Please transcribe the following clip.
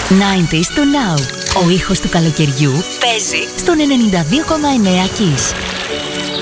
90s to now. Ο ήχος του καλοκαιριού παίζει στον 92,9 Kiss.